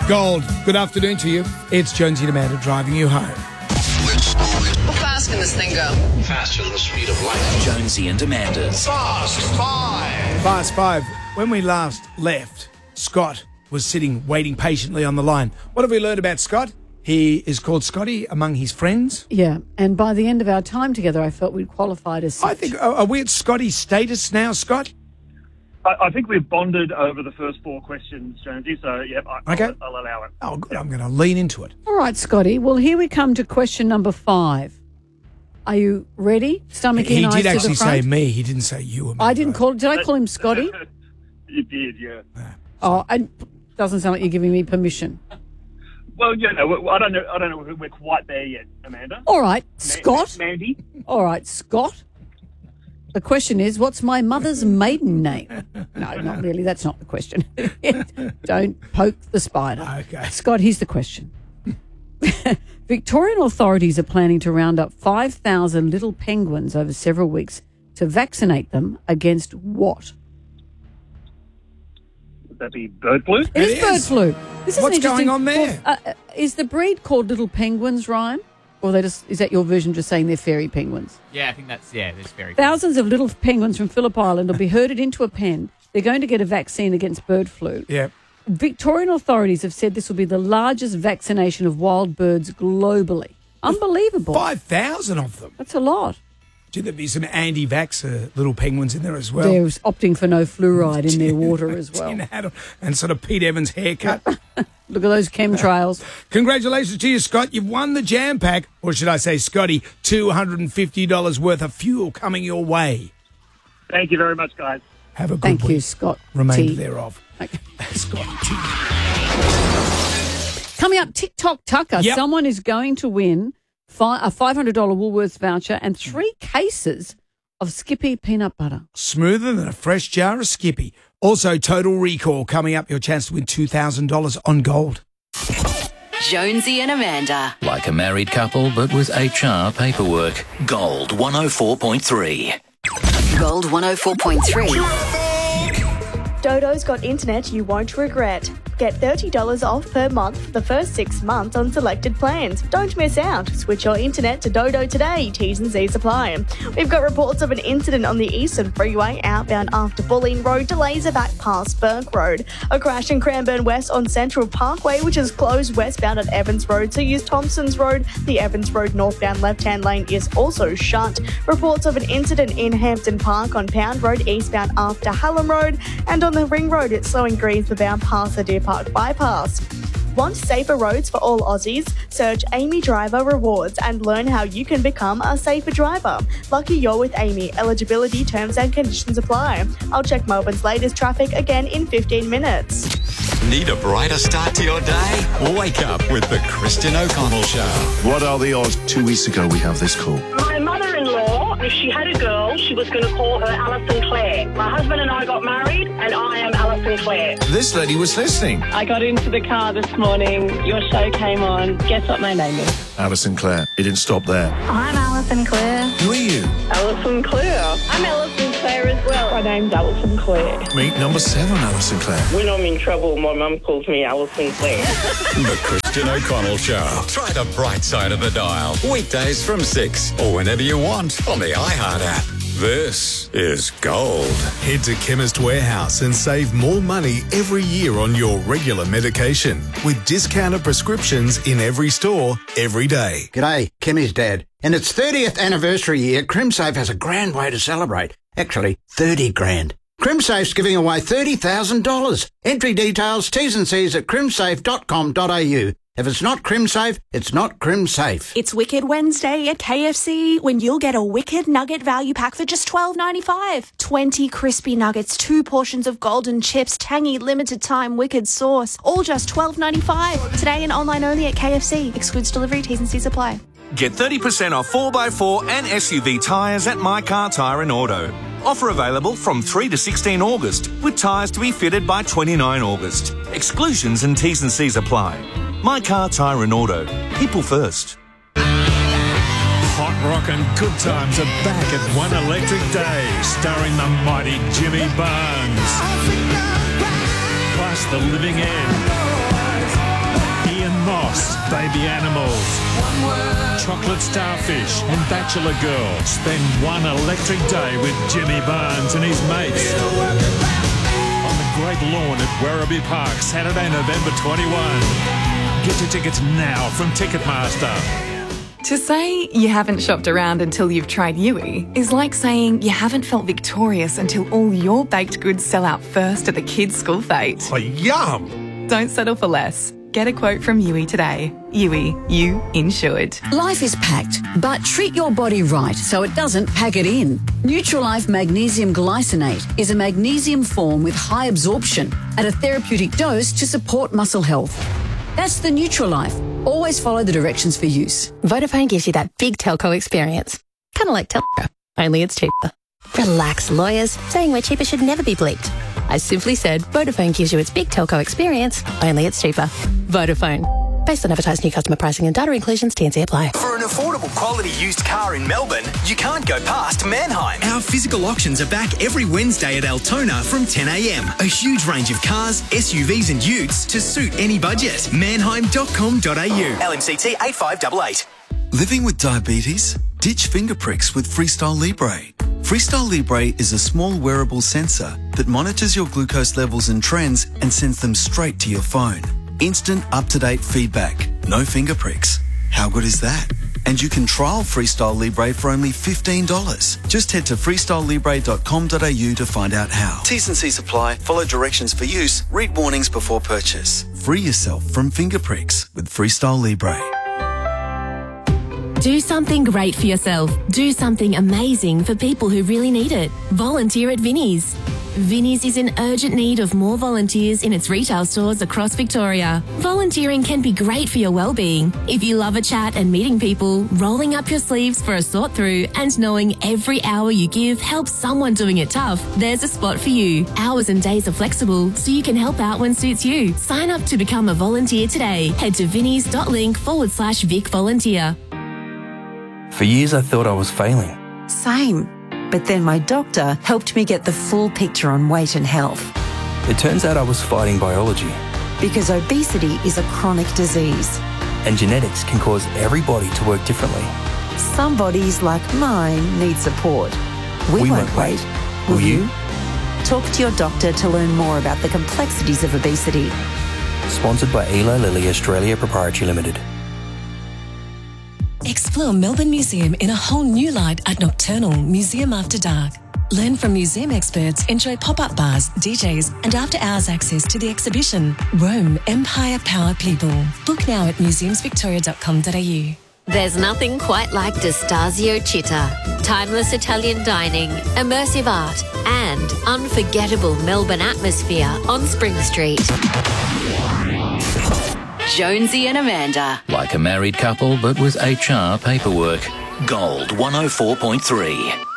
Gold, good afternoon to you. It's Jonesy and Amanda driving you home. How fast can this thing go? Faster than the speed of light. Jonesy and Amanda's Fast Five. Fast Five. When we last left, Scott was sitting waiting patiently on the line. What have we learned about Scott? He is called Scotty among his friends. Yeah, and by the end of our time together, I felt we'd qualified as such. I think, are we at Scotty's status now, Scott? I think we've bonded over the first four questions, Jonesy, so, yep, I'll allow it. Oh, good. I'm going to lean into it. All right, Scotty. Well, here we come to question number 5. Are you ready? Stomach in, He eyes did to the actually say front? me. He didn't say you. Did I call him Scotty? You did, yeah. Oh, it doesn't sound like you're giving me permission. Well, yeah, no, I don't know if we're quite there yet, Amanda. All right, Scott. Mandy. All right, Scott. The question is, what's my mother's maiden name? No, not really. That's not the question. Don't poke the spider. Okay. Scott, here's the question. Victorian authorities are planning to round up 5,000 little penguins over several weeks to vaccinate them against what? Would that be bird flu? It is bird flu. This is What's interesting. going on there? Well, is the breed called little penguins, Ryan? Or is that your version just saying they're fairy penguins? Yeah, I think that's fairy. Thousands of little penguins from Phillip Island will be herded into a pen. They're going to get a vaccine against bird flu. Yeah. Victorian authorities have said this will be the largest vaccination of wild birds globally. Unbelievable. 5,000 of them. That's a lot. Should there be some anti-vaxxer little penguins in there as well? They're opting for no fluoride in their water as well. Tin hat on and sort of Pete Evans haircut. Look at those chemtrails. Congratulations to you, Scott. You've won the jam pack, or should I say, Scotty, $250 worth of fuel coming your way. Thank you very much, guys. Have a good Thank week. you, Scott. Remainder T. thereof. Okay. Scott T. Coming up, TikTok Tucker. Yep. Someone is going to win a $500 Woolworths voucher and 3 cases of Skippy peanut butter. Smoother than a fresh jar of Skippy. Also, Total Recall coming up. Your chance to win $2,000 on gold. Jonesy and Amanda. like a married couple, but with HR paperwork. Gold 104.3. Gold 104.3. Dodo's got internet you won't regret. Get $30 off per month for the first 6 months on selected plans. Don't miss out. Switch your internet to Dodo today. T's and C's apply. We've got reports of an incident on the Eastern Freeway outbound after Bulleen Road. Delays are back past Burke Road. A crash in Cranbourne West on Central Parkway, which is closed westbound at Evans Road, so use Thompson's Road. The Evans Road northbound left-hand lane is also shut. Reports of an incident in Hampton Park on Pound Road eastbound after Hallam Road, and on the Ring Road it's slowing Greensborough past the Deer Park bypass. Want safer roads for all Aussies? Search Amy Driver Rewards and learn how you can become a safer driver. Lucky you're with Amy. Eligibility, terms and conditions apply. I'll check Melbourne's latest traffic again in 15 minutes. Need a brighter start to your day? Wake up with the Christian O'Connell Show. What are the odds? 2 weeks ago, we have this call. My mother-in-law, if she had a girl, she was going to call her Alison Clare. My husband and I got married, and I am Alison Clare. This lady was listening. I got into the car this morning. Your show came on. Guess what my name is? Alison Clare. It didn't stop there. I'm Alison Clare. Who are you? Alison Clare. I'm Alison Clare as well. My name's Alison Clare. Meet number 7, Alison Clare. When I'm in trouble, my mum calls me Alison Clare. The Christian O'Connell Show. Try the bright side of the dial. Weekdays from 6 or whenever you want on the iHeart app. This is Gold. Head to Chemist Warehouse and save more money every year on your regular medication with discounted prescriptions in every store, every day. G'day, Kimmy's dad. In its 30th anniversary year, CrimSafe has a grand way to celebrate. Actually, 30 grand. CrimSafe's giving away $30,000. Entry details, T's and C's at crimsafe.com.au. If it's not CrimSafe, it's not CrimSafe. It's Wicked Wednesday at KFC when you'll get a Wicked Nugget value pack for just $12.95. 20 crispy nuggets, 2 portions of golden chips, tangy limited time Wicked sauce, all just $12.95. Today and online only at KFC. Excludes delivery, T's and C's apply. Get 30% off 4x4 and SUV tyres at My Car Tyre and Auto. Offer available from 3 to 16 August, with tyres to be fitted by 29 August. Exclusions and T's and C's apply. My Car Tyre and Auto. People first. Hot rock and good times are back at One Electric Day, starring the mighty Jimmy Barnes. Plus The Living End. Lost baby animals, chocolate starfish and bachelor girl spend one electric day with Jimmy Barnes and his mates on the great lawn at Werribee Park, Saturday, November 21. Get your tickets now from Ticketmaster. To say you haven't shopped around until you've tried Yui is like saying you haven't felt victorious until all your baked goods sell out first at the kids' school fete. Oh, yum! Don't settle for less. Get a quote from Yui today. Yui, you insured. Life is packed, but treat your body right so it doesn't pack it in. Nutrilife Magnesium Glycinate is a magnesium form with high absorption at a therapeutic dose to support muscle health. That's the Nutrilife. Always follow the directions for use. Vodafone gives you that big telco experience. Kind of like Telco, only it's cheaper. Relax, lawyers. Saying we're cheaper should never be bleeped. I simply said Vodafone gives you its big telco experience, only it's cheaper. Vodafone. Based on advertised new customer pricing and data inclusions, T&C apply. For an affordable quality used car in Melbourne, you can't go past Mannheim. Our physical auctions are back every Wednesday at Altona from 10 a.m. A huge range of cars, SUVs and utes to suit any budget. Mannheim.com.au. LMCT 8588. Living with diabetes? Ditch finger pricks with Freestyle Libre. Freestyle Libre is a small wearable sensor that monitors your glucose levels and trends and sends them straight to your phone. Instant, up-to-date feedback. No finger pricks. How good is that? And you can trial Freestyle Libre for only $15. Just head to freestylelibre.com.au to find out how. T's and C's apply. Follow directions for use. Read warnings before purchase. Free yourself from finger pricks with Freestyle Libre. Do something great for yourself. Do something amazing for people who really need it. Volunteer at Vinnie's. Vinnie's is in urgent need of more volunteers in its retail stores across Victoria. Volunteering can be great for your well-being. If you love a chat and meeting people, rolling up your sleeves for a sort through and knowing every hour you give helps someone doing it tough, there's a spot for you. Hours and days are flexible, so you can help out when suits you. Sign up to become a volunteer today. Head to vinnies.link/Vic Volunteer. For years I thought I was failing. Same. But then my doctor helped me get the full picture on weight and health. It turns out I was fighting biology. Because obesity is a chronic disease. And genetics can cause every body to work differently. Some bodies, like mine, need support. We won't wait. Will you? Talk to your doctor to learn more about the complexities of obesity. Sponsored by Eli Lilly Australia Proprietary Limited. Explore Melbourne Museum in a whole new light at Nocturnal Museum After Dark. Learn from museum experts, enjoy pop-up bars, DJs and after-hours access to the exhibition Rome, Empire, Power, People. Book now at museumsvictoria.com.au. There's nothing quite like D'Estasio Città. Timeless Italian dining, immersive art and unforgettable Melbourne atmosphere on Spring Street. Jonesy and Amanda. Like a married couple, but with HR paperwork. Gold 104.3.